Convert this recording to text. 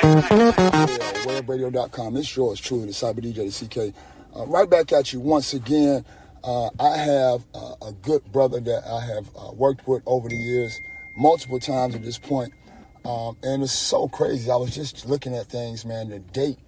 webradio.com. It's yours truly, the Cyber DJ, the CK. Right back at you once again. I have a good brother that I have worked with over the years, multiple times at this point. And it's so crazy. I was just looking at things, man, the date